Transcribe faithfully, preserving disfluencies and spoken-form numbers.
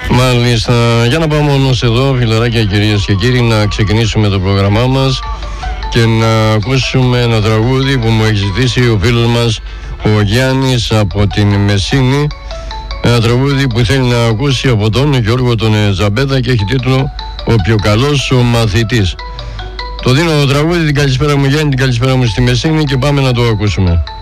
Μάλιστα, για να πάμε όμως εδώ, φιλαράκια, κυρίες και κύριοι, να ξεκινήσουμε το πρόγραμμά μας και να ακούσουμε ένα τραγούδι που μου έχει ζητήσει ο φίλος μας ο Γιάννης από την Μεσίνη. Ένα τραγούδι που θέλει να ακούσει από τον Γιώργο τον Ζαμπέτα και έχει τίτλο «Ο πιο καλός ο μαθητής». Το δίνω το τραγούδι, την καλησπέρα μου Γιάννη, την καλησπέρα μου στη Μεσίνη και πάμε να το ακούσουμε.